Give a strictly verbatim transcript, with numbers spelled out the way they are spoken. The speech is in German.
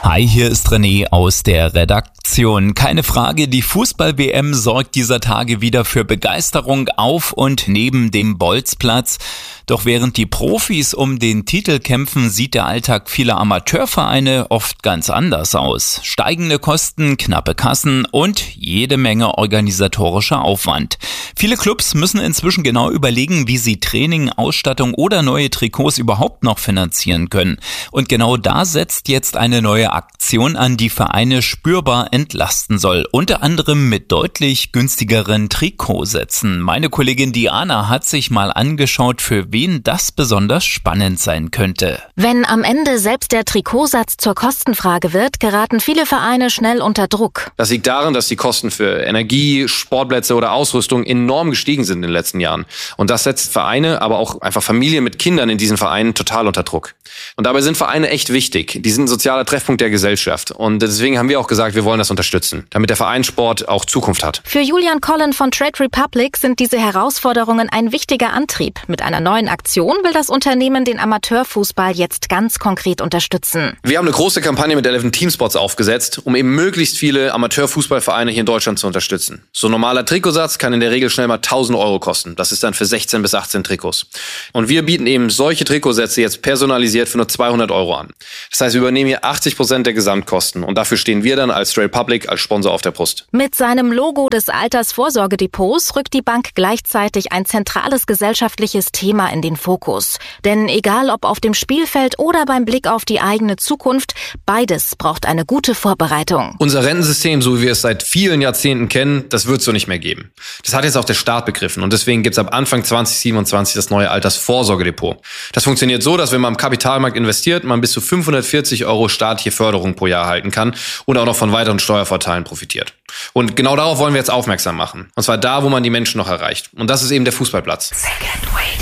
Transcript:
Hi, hier ist René aus der Redaktion. Keine Frage, die Fußball-W M sorgt dieser Tage wieder für Begeisterung auf und neben dem Bolzplatz. Doch während die Profis um den Titel kämpfen, sieht der Alltag vieler Amateurvereine oft ganz anders aus. Steigende Kosten, knappe Kassen und jede Menge organisatorischer Aufwand. Viele Clubs müssen inzwischen genau überlegen, wie sie Training, Ausstattung oder neue Trikots überhaupt noch finanzieren können. Und genau da setzt jetzt eine neue Aktion an, die Vereine spürbar entlasten soll. Unter anderem mit deutlich günstigeren Trikotsätzen. Meine Kollegin Diana hat sich mal angeschaut, für wen das besonders spannend sein könnte. Wenn am Ende selbst der Trikotsatz zur Kostenfrage wird, geraten viele Vereine schnell unter Druck. Das liegt daran, dass die Kosten für Energie, Sportplätze oder Ausrüstung enorm gestiegen sind in den letzten Jahren. Und das setzt Vereine, aber auch einfach Familien mit Kindern in diesen Vereinen total unter Druck. Und dabei sind Vereine echt wichtig. Die sind ein sozialer Treffpunkt der Gesellschaft. Und deswegen haben wir auch gesagt, wir wollen das unterstützen, damit der Vereinssport auch Zukunft hat. Für Julian Collin von Trade Republic sind diese Herausforderungen ein wichtiger Antrieb. Mit einer neuen Aktion will das Unternehmen den Amateurfußball jetzt ganz konkret unterstützen. Wir haben eine große Kampagne mit elf Teamspots aufgesetzt, um eben möglichst viele Amateurfußballvereine hier in Deutschland zu unterstützen. So ein normaler Trikotsatz kann in der Regel schnell mal tausend Euro kosten. Das ist dann für sechzehn bis achtzehn Trikots. Und wir bieten eben solche Trikotsätze jetzt personalisiert für nur zweihundert Euro an. Das heißt, wir übernehmen hier achtzig Prozent der Gesamtkosten und dafür stehen wir dann als Trade Republic als Sponsor auf der Brust. Mit seinem Logo des Altersvorsorgedepots rückt die Bank gleichzeitig ein zentrales gesellschaftliches Thema in den Fokus. Denn egal ob auf dem Spielfeld oder beim Blick auf die eigene Zukunft, beides braucht eine gute Vorbereitung. Unser Rentensystem, so wie wir es seit vielen Jahrzehnten kennen, das wird es so nicht mehr geben. Das hat jetzt auch der Staat begriffen und deswegen gibt es ab Anfang zwanzig siebenundzwanzig das neue Altersvorsorgedepot. Das funktioniert so, dass wenn man im Kapitalmarkt investiert, man bis zu fünfhundertvierzig Euro staatliche Förderung pro Jahr erhalten kann und auch noch von weiteren Steuervorteilen profitiert. Und genau darauf wollen wir jetzt aufmerksam machen. Und zwar da, wo man die Menschen noch erreicht. Und das ist eben der Fußballplatz.